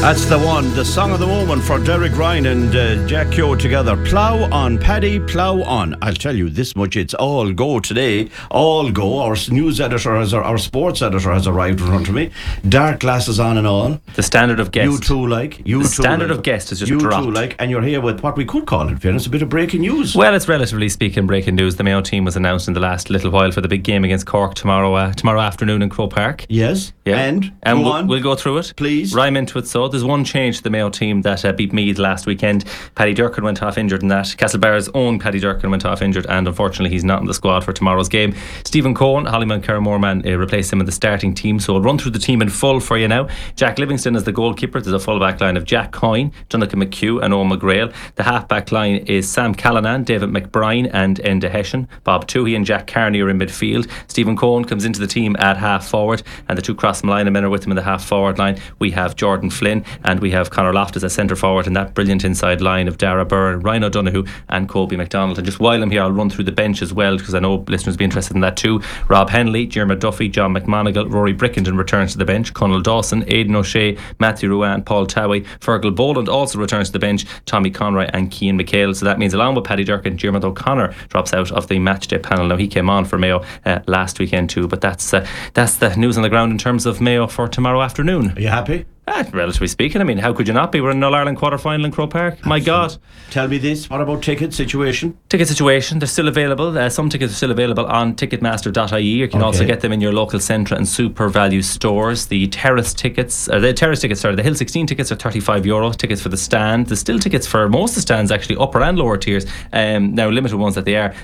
That's the one, the song of the moment for Derek Ryan and Jack Keogh together. Plough on, Paddy, plough on. I'll tell you this much, it's all go today. All go. Our news editor, our sports editor has arrived in front of me. Dark glasses on and all. The standard of guest. You too like. The standard of guest is just dropped. You too like. And you're here with what we could call, in fairness, a bit of breaking news. Well, it's relatively speaking breaking news. The Mayo team was announced in the last little while for the big game against Cork tomorrow afternoon in Croke Park. Yes. Yeah. And we'll go through it. Please. Rhyme into it. So there's one change to the Mayo team that beat Meath last weekend. Paddy Durkin went off injured in that. Castlebar's own Paddy Durkin went off injured, and unfortunately he's not in the squad for tomorrow's game. Stephen Cohen, Hollyman Kerr-Moorman replaced him in the starting team. So I'll run through the team in full for you now. Jack Livingston is the goalkeeper. There's a full back line of Jack Coyne, Jonathan McHugh and Owen McGrail. The half back line is Sam Callanan, David McBride and Enda Hession. Bob Toohey and Jack Carney are in midfield. Stephen Cohen comes into the team at half forward, and the two cross-line men are with him in the half forward line. We have Jordan Flynn and we have Conor Loftus as centre forward, and that brilliant inside line of Dara Byrne, Ryan O'Donoghue and Colby McDonald. And just while I'm here, I'll run through the bench as well, because I know listeners will be interested in that too. Rob Henley, Jeremy Duffy, John McMonigal, Rory Brickenden returns to the bench. Conal Dawson, Aidan O'Shea, Matthew Ruan, Paul Towie. Fergal Boland also returns to the bench. Tommy Conroy and Cian McHale. So that means along with Paddy Durkin, Jeremy O'Connor drops out of the matchday panel. Now he came on for Mayo last weekend too, but that's the news on the ground in terms of Mayo for tomorrow afternoon. Are you happy? Relatively speaking, I mean, how could you not be? We're in an All-Ireland quarter-final in Croke Park. My God. Tell me this, what about ticket situation? Ticket situation, they're still available. Some tickets are still available on ticketmaster.ie. You can also get them in your local Centra and Super Value stores. The Hill 16 tickets are €35. Tickets for the stand. There's still tickets for most of the stands, actually, upper and lower tiers. Now, limited ones that they are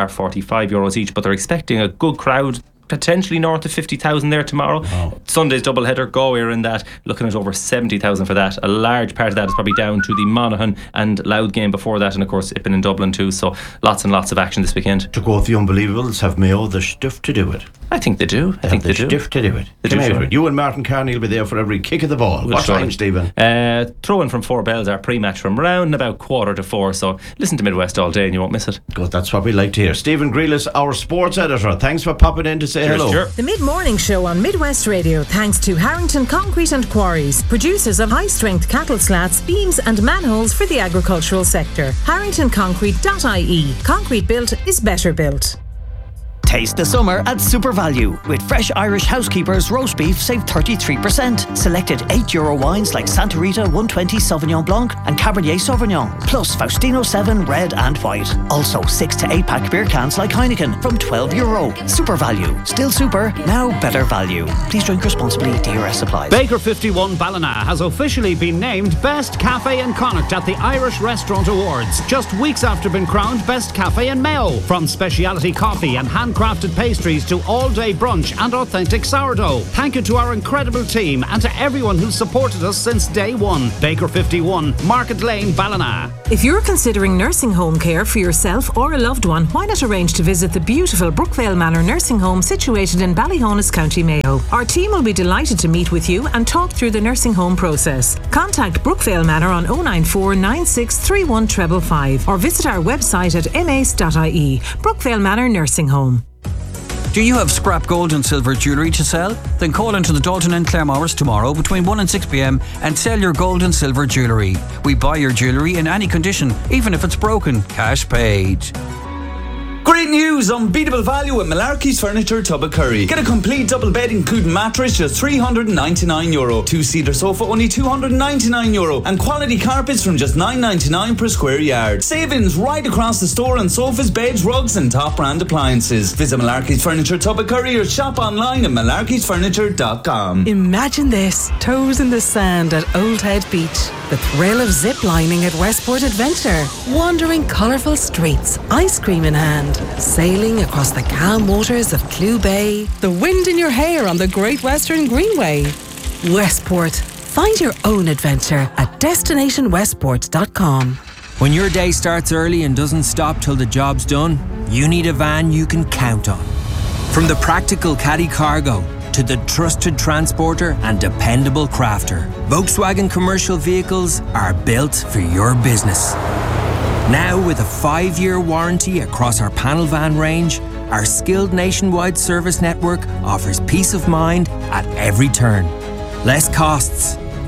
€45 each, but they're expecting a good crowd, potentially north of 50,000 there tomorrow. Wow. Sunday's double header, Galway are in that, looking at over 70,000 for that. A large part of that is probably down to the Monaghan and Louth game before that, and of course Ippin in Dublin too. So lots and lots of action this weekend. To go with the unbelievables, have Mayo the stuff to do it? I think they do. I think they do. Stuff to do it. You and Martin Carney will be there for every kick of the ball. What time, Stephen? Throw-in from Four Bells, our pre-match from around about 3:45. So listen to Midwest all day and you won't miss it. Good, that's what we like to hear. Stephen Grealis, our sports editor, thanks for popping in to say hello. Sure. The mid-morning show on Midwest Radio, thanks to Harrington Concrete and Quarries, producers of high-strength cattle slats, beams and manholes for the agricultural sector. HarringtonConcrete.ie. Concrete built is better built. Taste the summer at Super Value. With fresh Irish Housekeepers roast beef, save 33%. Selected €8 wines like Santa Rita 120 Sauvignon Blanc and Cabernet Sauvignon. Plus Faustino 7 red and white. Also 6 to 8 pack beer cans like Heineken from €12. Super Value. Still super, now better value. Please drink responsibly. DRS applies. Baker 51 Ballina has officially been named Best Cafe in Connacht at the Irish Restaurant Awards, just weeks after being crowned Best Cafe in Mayo. From speciality coffee and handcrafted pastries to all-day brunch and authentic sourdough. Thank you to our incredible team and to everyone who's supported us since day one. Baker 51, Market Lane, Ballina. If you're considering nursing home care for yourself or a loved one, why not arrange to visit the beautiful Brookvale Manor Nursing Home situated in Ballyhonus, County Mayo. Our team will be delighted to meet with you and talk through the nursing home process. Contact Brookvale Manor on 094 96 31 555 or visit our website at mace.ie. Brookvale Manor Nursing Home. Do you have scrap gold and silver jewellery to sell? Then call into the Dalton and Claremorris tomorrow between 1 and 6 p.m. and sell your gold and silver jewellery. We buy your jewellery in any condition, even if it's broken. Cash paid. Great news! Unbeatable value at Malarkey's Furniture, Tubbacurry. Get a complete double bed including mattress, just €399. Two-seater sofa, only €299. And quality carpets from just $9.99 per square yard. Savings right across the store on sofas, beds, rugs and top brand appliances. Visit Malarkey's Furniture, Tubbacurry or shop online at malarkeysfurniture.com. Imagine this, toes in the sand at Old Head Beach. The thrill of zip-lining at Westport Adventure. Wandering colourful streets, ice cream in hand. Sailing across the calm waters of Clew Bay. The wind in your hair on the Great Western Greenway. Westport. Find your own adventure at destinationwestport.com. When your day starts early and doesn't stop till the job's done, you need a van you can count on. From the practical caddy cargo to the trusted transporter and dependable crafter, Volkswagen commercial vehicles are built for your business. Now with a 5-year warranty across our panel van range, our skilled nationwide service network offers peace of mind at every turn. Less costs,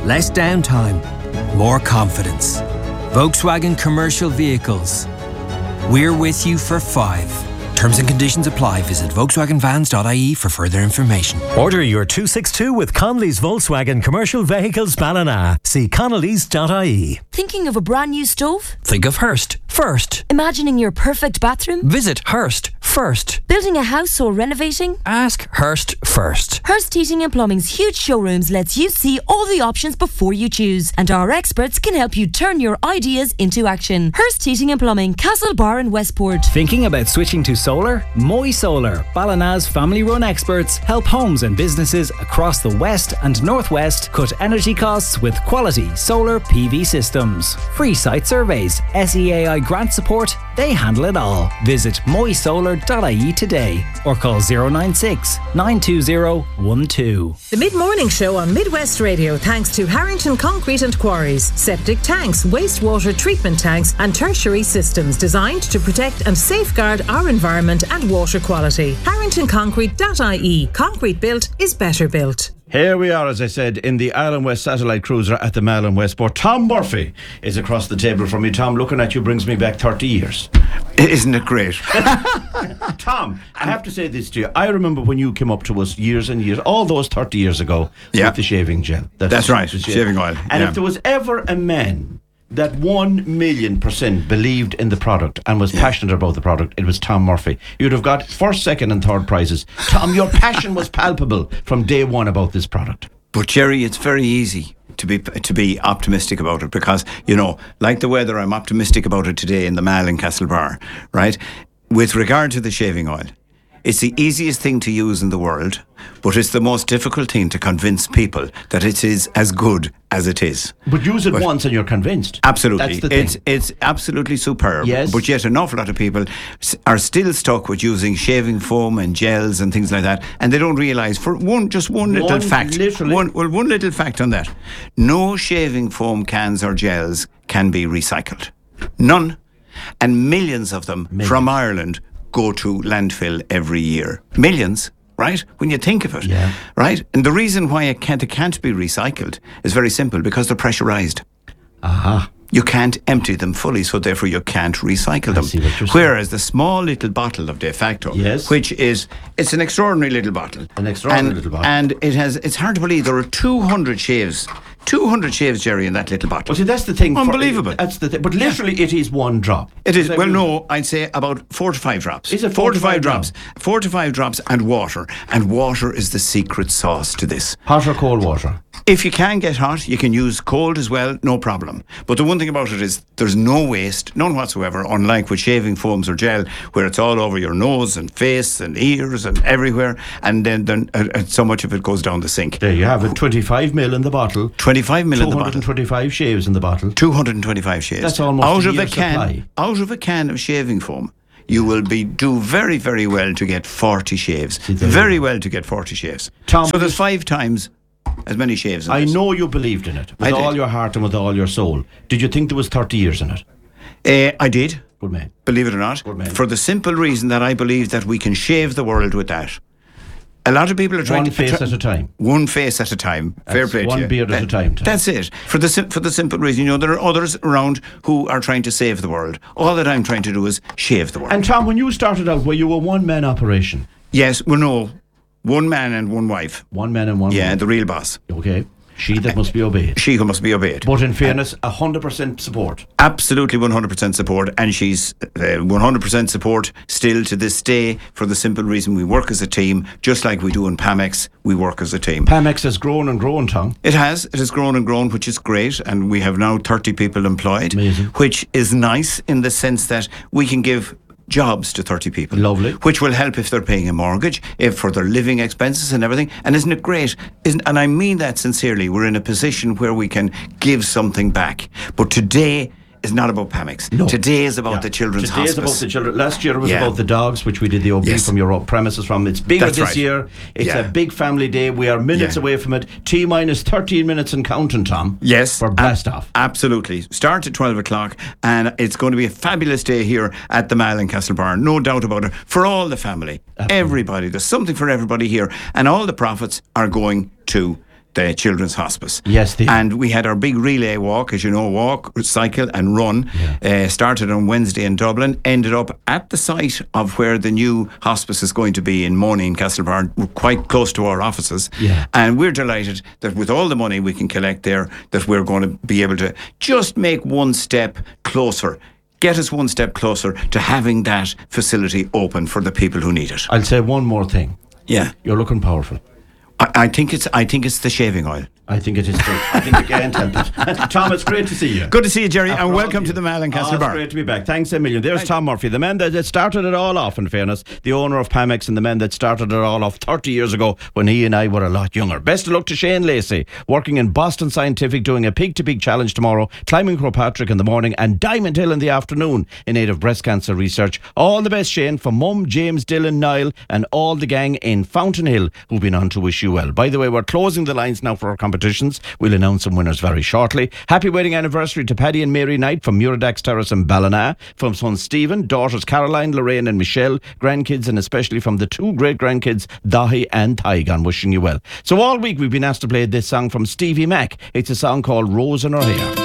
less downtime, more confidence. Volkswagen Commercial Vehicles. We're with you for 5. Terms and conditions apply. Visit VolkswagenVans.ie for further information. Order your 262 with Connolly's Volkswagen Commercial Vehicles Ballina. See Connolly's.ie. Thinking of a brand new stove? Think of Hearst first. Imagining your perfect bathroom? Visit Hearst first. Building a house or renovating? Ask Hearst first. Hearst Heating and Plumbing's huge showrooms lets you see all the options before you choose, and our experts can help you turn your ideas into action. Hearst Heating and Plumbing, Castlebar and Westport. Thinking about switching to solar? Moy Solar, Ballina's family-run experts, help homes and businesses across the west and northwest cut energy costs with quality solar PV systems. Free site surveys, SEAI grant support, they handle it all. Visit moysolar.ie today or call 096 920 12. The Mid-Morning Show on Midwest Radio thanks to Harrington Concrete and Quarries. Septic tanks, wastewater treatment tanks and tertiary systems designed to protect and safeguard our environment and water quality. HarringtonConcrete.ie. Concrete built is better built. Here we are, as I said, in the Island West Satellite Cruiser at the Malin Westport. Tom Murphy is across the table from me. Tom, looking at you brings me back 30 years. Isn't it great? Tom, I have to say this to you. I remember when you came up to us years and years, all those 30 years ago, with the shaving gel. That's right, shaving oil. And if there was ever a man that 1,000,000% believed in the product and was passionate about the product, it was Tom Murphy. You'd have got first, second and third prizes. Tom, your passion was palpable from day one about this product. But Jerry, it's very easy to be optimistic about it because, you know, like the weather, I'm optimistic about it today in the Mall in Castlebar, right? With regard to the shaving oil, it's the easiest thing to use in the world, but it's the most difficult thing to convince people that it is as good as it is. But use it once and you're convinced. Absolutely. That's the thing. It's absolutely superb. Yes. But yet an awful lot of people are still stuck with using shaving foam and gels and things like that, and they don't realise, for one little fact. One little fact on that. No shaving foam cans or gels can be recycled. None. And millions of them from Ireland go to landfill every year. Millions, right? When you think of it, right? And the reason why it can't be recycled is very simple, because they're pressurised. Aha. You can't empty them fully, so therefore you can't recycle them. Whereas the small little bottle of De Facto, which is, it's an extraordinary little bottle. And it's hard to believe there are 200 shaves. 200 shaves, Jerry, in that little bottle. Well, see, that's the thing. Unbelievable. That's the thing. But literally, it is one drop. It is. Well, no, I'd say about 4 to 5 drops. Is it 4 to 5 drops? 4 to 5 drops and water. And water is the secret sauce to this. Hot or cold water? If you can get hot, you can use cold as well, no problem. But the one thing about it is there's no waste, none whatsoever, unlike with shaving foams or gel, where it's all over your nose and face and ears and everywhere, and then so much of it goes down the sink. There you have it, 25 mil in the bottle. 25 mil in the bottle. 225 shaves in the bottle. 225 shaves. That's almost a year's supply. Out of a can of shaving foam, you will do very, very well to get 40 shaves. Very well to get 40 shaves. Tom, so there's 5 times as many shaves in I know you believed in it with all your heart and with all your soul. Did you think there was 30 years in it? I did. Good man. Believe it or not. Good man. For the simple reason that I believe that we can shave the world with that. A lot of people are trying one face at a time. One face at a time. Fair play to you. One beard at a time. That's it. For the simple reason, you know, there are others around who are trying to save the world. All that I'm trying to do is shave the world. And Tom, when you started out, were you a one-man operation? Yes. Well, no. 1 man and 1 wife. 1 man and 1 wife. Yeah, the real boss. Okay. She that must be obeyed. She who must be obeyed. But in fairness, 100% support. Absolutely 100% support. And she's 100% support still to this day, for the simple reason we work as a team, just like we do in Pamex, we work as a team. Pamex has grown and grown, Tom. It has grown and grown, which is great. And we have now 30 people employed. Amazing. Which is nice in the sense that we can give jobs to 30 people. Lovely. Which will help if they're paying a mortgage, if for their living expenses and everything. And isn't it great? And I mean that sincerely. We're in a position where we can give something back. But today is not about Pamex. No. Today is about the children's hospice. Today is about the children. Last year it was about the dogs, which we did the OB from your premises from. It's bigger this year. It's a big family day. We are minutes away from it. T-minus 13 minutes and counting, Tom. Yes. For blast off. Absolutely. Start at 12 o'clock, and it's going to be a fabulous day here at the Mall in Castlebar. No doubt about it. For all the family. Absolutely. Everybody. There's something for everybody here. And all the profits are going to the Children's Hospice. Yes, and we had our big relay walk, as you know, walk, cycle and run. Started on Wednesday in Dublin, ended up at the site of where the new hospice is going to be in Money in Castlebar, quite close to our offices. And we're delighted that with all the money we can collect there, that we're going to be able to just make one step closer. Get us one step closer to having that facility open for the people who need it. I'll say one more thing. Yeah. You're looking powerful. I think it's the shaving oil. I think it is too. I think you can't help it. Tom, it's great to see you. Good to see you, Jerry, and welcome to the Mall in Castlebar. It's great to be back. Thanks a million. There's Tom Murphy, the man that started it all off, in fairness, the owner of Pamex, and the man that started it all off 30 years ago when he and I were a lot younger. Best of luck to Shane Lacey, working in Boston Scientific, doing a pig-to-pig challenge tomorrow, climbing Crowpatrick in the morning and Diamond Hill in the afternoon in aid of breast cancer research. All the best, Shane, from Mum, James, Dylan, Niall and all the gang in Fountain Hill who've been on to wish you well. By the way, we're closing the lines now for our competitions. We'll announce some winners very shortly. Happy wedding anniversary to Paddy and Mary Knight from Muradax Terrace in Ballina, from son Stephen, daughters Caroline, Lorraine and Michelle, grandkids, and especially from the two great grandkids Dahi and Tygon, wishing you well. So all week we've been asked to play this song from Stevie Mac. It's a song called Rose in Her Hair.